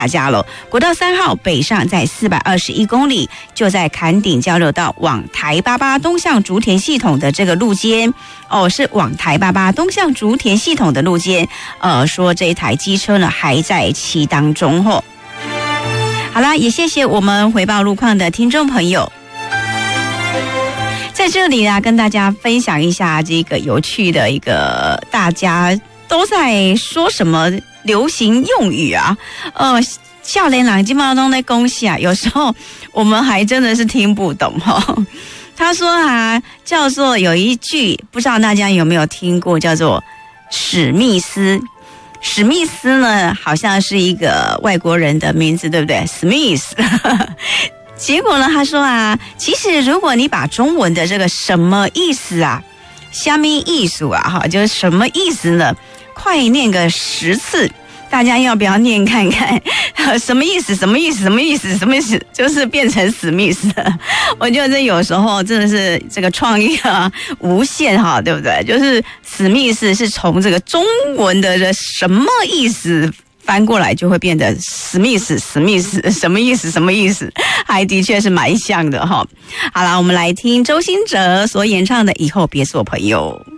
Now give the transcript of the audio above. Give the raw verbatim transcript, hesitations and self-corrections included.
大家了，国道三号北上在四百二十一公里，就在坎顶交流道往台八八东向竹田系统的这个路肩哦，是往台八八东向竹田系统的路肩。呃，说这一台机车呢还在骑当中吼。好啦，也谢谢我们回报路况的听众朋友。在这里啊，跟大家分享一下这个有趣的一个大家都在说什么流行用语啊，呃，少年人基本上都在恭喜啊，有时候我们还真的是听不懂哈、哦。他说啊，叫做有一句，不知道大家有没有听过，叫做史密斯。史密斯呢，好像是一个外国人的名字，对不对 ？Smith。结果呢，他说啊，其实如果你把中文的这个什么意思啊，虾米艺术啊，哈，就是什么意思呢？快念个十次，大家要不要念看看？什么意思？什么意思？什么意思？什么意思？就是变成史密斯。我觉得这有时候真的是这个创意啊无限哈，对不对？就是史密斯是从这个中文的这什么意思翻过来就会变得史密斯，史密斯什么意思？什么意思？还的确是蛮像的哈。好了，我们来听周兴哲所演唱的《以后别做朋友》。